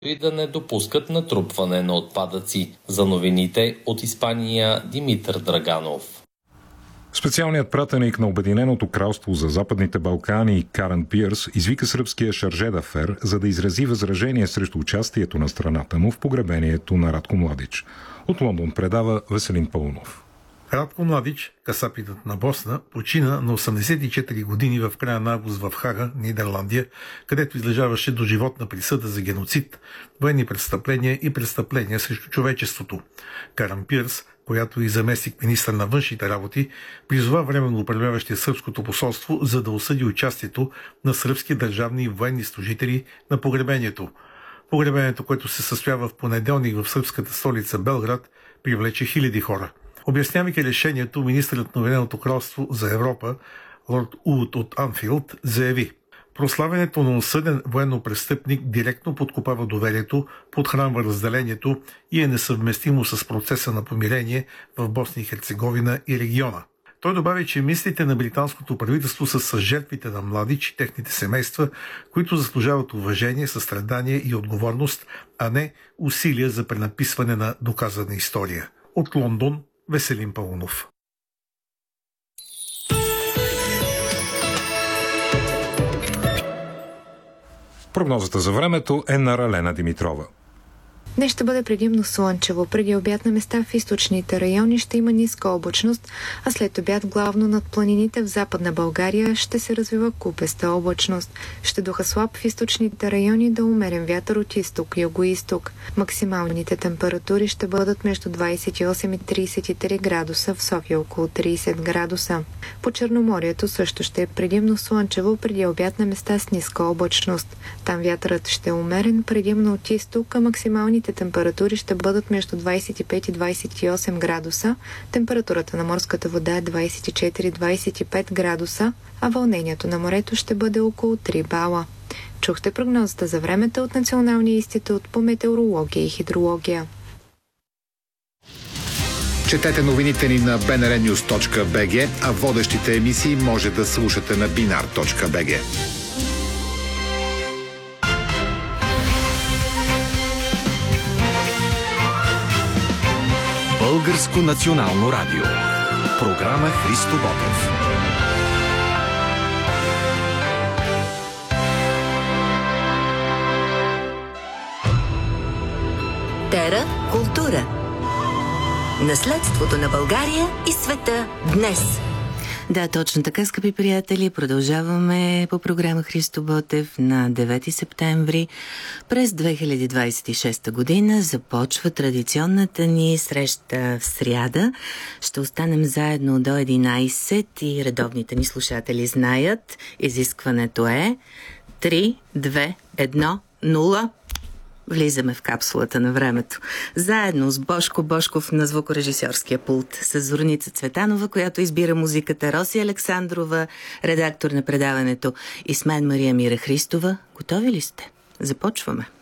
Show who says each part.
Speaker 1: и да не допускат натрупване на отпадъци. За новините от Испания Димитър Драганов.
Speaker 2: Специалният пратеник на Обединеното кралство за Западните Балкани Карен Пиърс извика сръбския Шарже дафер, за да изрази възражение срещу участието на страната му в погребението на Радко Младич. От Лондон предава Веселин Паунов.
Speaker 3: Радко Младич, касапитът на Босна, почина на 84 години в края на август в Хага, Нидерландия, където излежаваше доживотна присъда за геноцид, военни престъпления и престъпления срещу човечеството. Карен Пиърс, която и заместник министър на външните работи, призова временно управляващия сръбското посолство, за да осъди участието на сръбски държавни и военни служители на погребението. Погребението, което се състоява в понеделник в сръбската столица Белград, привлече хиляди хора. Обяснявайки решението, министърът на Обединеното кралство за Европа, лорд Уд от Анфилд, заяви: прославянето на осъден военно-престъпник директно подкопава доверието, подхранва разделението и е несъвместимо с процеса на помирение в Босна и Херцеговина и региона. Той добави, че мислите на британското правителство са с жертвите на Младич и техните семейства, които заслужават уважение, състрадание и отговорност, а не усилия за пренаписване на доказана история. От Лондон Веселин Паунов.
Speaker 2: Прогнозата за времето е на Ралена Димитрова.
Speaker 4: Днес ще бъде предимно слънчево. Преди обяд на места в източните райони ще има ниска облачност, а след обяд главно над планините в Западна България ще се развива купеста облачност. Ще духа слаб в източните райони до умерен вятър от изток и югоизток. Максималните температури ще бъдат между 28 и 33 градуса, в София около 30 градуса. По Черноморието също ще е предимно слънчево преди обяд на места с ниска облачност. Там вятърът ще е умерен, предимно от изток, а максималните температури ще бъдат между 25 и 28 градуса. Температурата на морската вода е 24-25 градуса, а вълнението на морето ще бъде около 3 бала. Чухте прогнозата за времето от Националния институт по метеорология и хидрология.
Speaker 5: Четете новините ни на bnrnews.bg, а водещите емисии може да слушате на binar.bg.
Speaker 6: Българско национално радио. Програма Христо Ботев.
Speaker 7: Тера култура. Наследството на България и света днес.
Speaker 8: Да, точно така, скъпи приятели. Продължаваме по програма Христо Ботев на 9 септември. През 2026 година започва традиционната ни среща в сряда. Ще останем заедно до 11 и редовните ни слушатели знаят. Изискването е 3, 2, 1, 0. Влизаме в капсулата на времето. Заедно с Бошко Бошков на звукорежисьорския пулт, с Зорница Цветанова, която избира музиката, Роси Александрова, редактор на предаването, и с мен Мария Мира Христова. Готови ли сте? Започваме.